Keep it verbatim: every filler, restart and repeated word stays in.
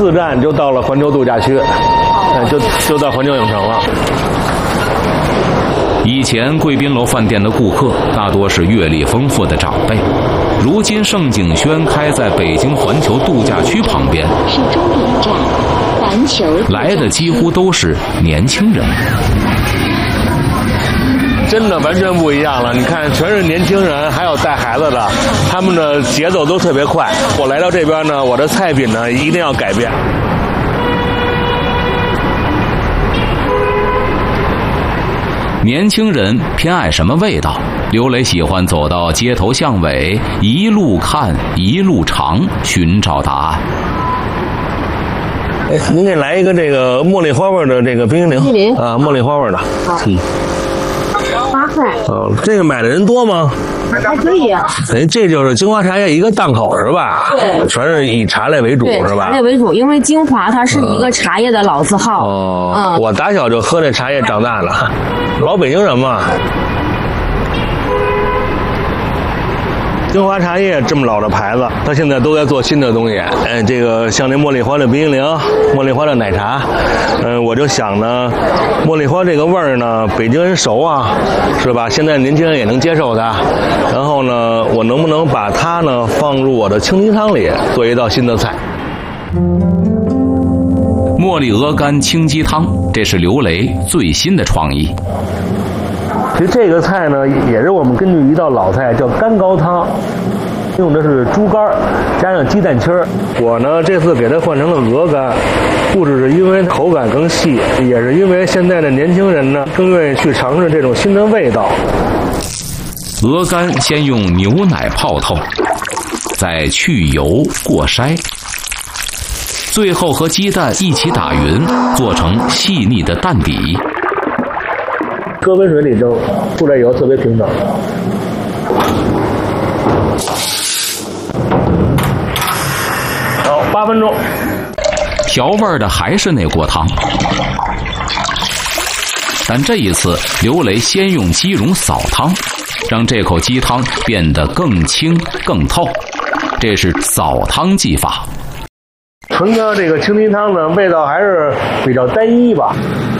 四站就到了环球度假区，哎，就就到环球影城了。 以前贵宾楼饭店的顾客大多是阅历丰富的长辈，如今盛景轩开在北京环球度假区旁边， 是终点站，环球来的几乎都是年轻人。 真的完全不一样了，你看，全是年轻人，还有带孩子的，他们的节奏都特别快。我来到这边呢，我的菜品呢一定要改变。 年轻人偏爱什么味道？刘磊喜欢走到街头巷尾，一路看一路尝，寻找答案。 哎，您给来一个这个茉莉花味的这个冰淇淋，冰淇淋啊，茉莉花味的。好。嗯。 八块。 哦，这个买的人多吗？ 还可以。 哎，这就是京华茶叶一个档口是吧？ 对， 全是以茶类为主是吧？ 茶类为主，因为京华它是一个茶叶的老字号。 哦，嗯，我打小就喝这茶叶长大的，老北京人嘛。京华茶叶这么老的牌子，它现在都在做新的东西。哎，这个像这茉莉花的冰淇淋，茉莉花的奶茶，嗯、呃，我就想呢，茉莉花这个味儿呢，北京人熟啊，是吧？现在年轻人也能接受它。然后呢，我能不能把它呢放入我的清鸡汤里，做一道新的菜？ 茉莉鹅肝清鸡汤，这是刘雷最新的创意。 其实这个菜呢，也是我们根据一道老菜叫干高汤，用的是猪肝加上鸡蛋清儿。我呢这次给它换成了鹅肝，不只是因为口感更细，也是因为现在的年轻人呢更愿意去尝试这种新的味道。 鹅肝先用牛奶泡透，再去油过筛，最后和鸡蛋一起打匀，做成细腻的蛋底。 搁温水里蒸，出来以后特别平整。好，八分钟。 调味的还是那锅汤，但这一次刘雷先用鸡蓉扫汤，让这口鸡汤变得更清更透，这是扫汤技法。 纯的这个清鸡汤呢，味道还是比较单一吧。